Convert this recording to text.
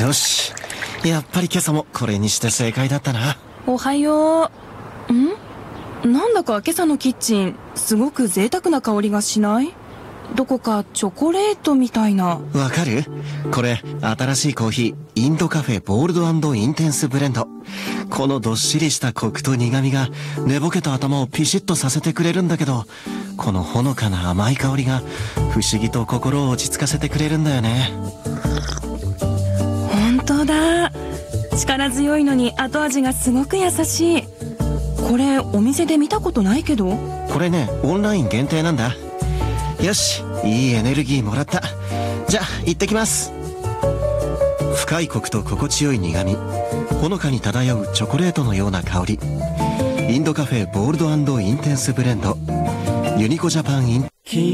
よし、やっぱり今朝もこれにして正解だったな。 おはよう。なんだか今朝のキッチンすごく贅沢な香りがしない？どこかチョコレートみたいな。 わかる？これ新しいコーヒー、インドカフェボールド&インテンスブレンド。このどっしりしたコクと苦味が寝ぼけた頭をピシッとさせてくれるんだけど、このほのかな甘い香りが不思議と心を落ち着かせてくれるんだよね。 本当だ。力強いのに後味がすごく優しい。これお店で見たことないけど。 これね、オンライン限定なんだ。よし、いいエネルギーもらった。じゃあ行ってきます。深いコクと心地よい苦味、ほのかに漂うチョコレートのような香り。インドカフェボールド&インテンスブレンド、ユニコジャパンイン